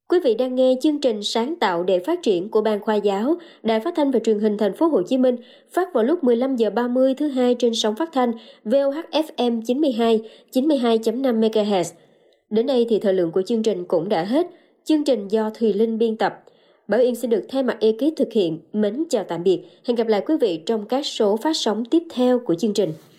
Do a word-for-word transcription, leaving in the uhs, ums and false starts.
Quý vị đang nghe chương trình Sáng tạo để phát triển của Ban Khoa giáo, Đài Phát thanh và Truyền hình Thành phố Hồ Chí Minh, phát vào lúc mười lăm giờ ba mươi thứ hai trên sóng phát thanh vê o hát ép em chín mươi hai, chín mươi hai chấm năm mê ga héc. Đến đây thì thời lượng của chương trình cũng đã hết. Chương trình do Thùy Linh biên tập. Bảo Yên xin được thay mặt ekip thực hiện. Mến chào tạm biệt. Hẹn gặp lại quý vị trong các số phát sóng tiếp theo của chương trình.